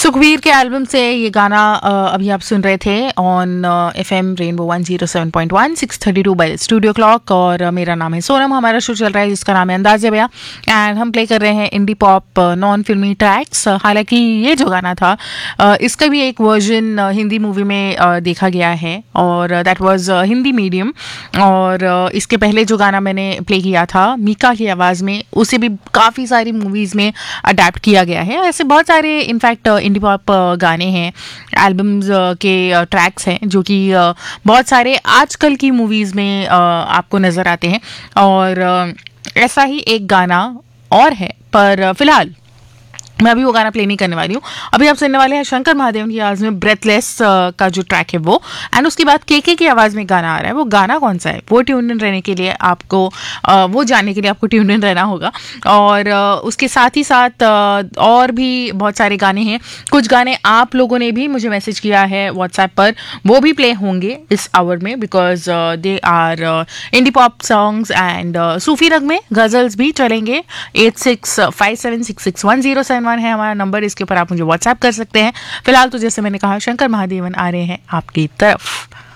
सुखवीर के एल्बम से ये गाना अभी आप सुन रहे थे on FM rainbow 107.1 6:32 bye studio clock. और मेरा नाम है सोनम, हमारा शो चल रहा है जिसका नाम है अंदाज़े बयां एंड हम प्ले कर रहे हैं इंडी पॉप नॉन फिल्मी ट्रैक्स। हालांकि ये जो गाना था इसका भी एक वर्जन हिंदी मूवी में देखा गया है और दैट वाज हिंदी मीडियम। और इसके पहले जो गाना मैंने प्ले किया था मीका की आवाज़ में, उसे भी काफ़ी सारी मूवीज़ में अडेप्ट किया गया है। ऐसे बहुत सारे इनफैक्ट इंडी पॉप गाने हैं, एल्बम्स के ट्रैक्स हैं जो कि बहुत सारे आजकल की मूवीज़ में आपको नज़र आते हैं। और ऐसा ही एक गाना और है, पर फिलहाल मैं अभी वो गाना प्ले नहीं करने वाली हूँ। अभी आप सुनने वाले हैं शंकर महादेवन की आवाज़ में ब्रेथलेस का जो ट्रैक है वो, एंड उसके बाद केके की आवाज़ में गाना आ रहा है। वो गाना कौन सा है वो ट्यून इन रहने के लिए आपको वो जानने के लिए आपको ट्यून इन रहना होगा। और उसके साथ ही साथ और भी बहुत सारे गाने हैं। कुछ गाने आप लोगों ने भी मुझे मैसेज किया है व्हाट्सएप पर, वो भी प्ले होंगे इस आवर में because they are indie pop songs and सूफी रंग में गज़ल्स भी चलेंगे। 8657661071 है हमारा नंबर, इसके ऊपर आप मुझे व्हाट्सएप कर सकते हैं। फिलहाल तो जैसे मैंने कहा शंकर महादेवन आ रहे हैं आपकी तरफ।